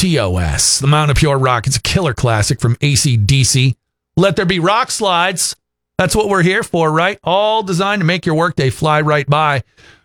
TOS, the Mountain of Pure Rock. It's a killer classic from AC/DC. Let there be rock slides. That's what we're here for, right? All designed to make your workday fly right by.